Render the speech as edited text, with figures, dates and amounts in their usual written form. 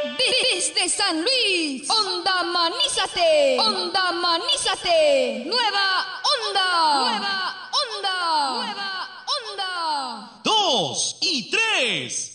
Desde San Luis, Onda Manízate, Onda Manízate, Nueva Onda, Nueva Onda, Nueva Onda. 2 y 3.